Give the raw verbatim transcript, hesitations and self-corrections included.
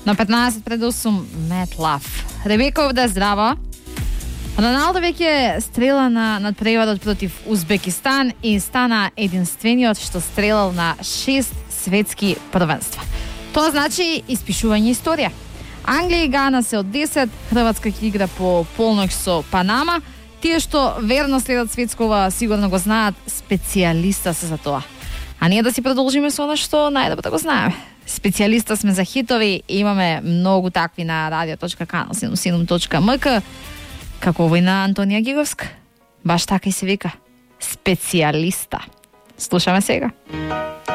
На петнаесет пред осум Мет Лав. Ребека овде здраво. Роналдо веќе стрела на надпреварот против Узбекистан и стана единствениот што стрелал на шест светски првенства. Тоа значи испишување историја. Англија и Гана се од десет, Хрватска ќе игра по полноќ со Панама. Тие што верно следат светскова сигурно го знаат, специјалиста се за тоа. А ние да си продолжиме со она што најдобро да го знаеме. Специјалиста сме за хитови и имаме многу такви на радио точка канал седумдесет и седум точка ем ка. Како овој на Антонија Гиговска. Баш така и се вика. Специјалиста. Слушаме сега.